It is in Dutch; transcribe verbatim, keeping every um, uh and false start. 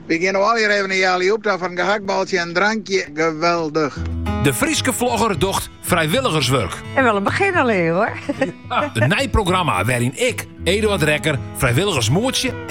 We gaan al hier even naar Jali op. Daar van een gehaktbaltje en een drankje. Geweldig. De Frieske vlogger docht vrijwilligerswerk. En wel een begin alleen hoor. Een nijprogramma waarin ik, Eduard Rekker, vrijwilligersmoertje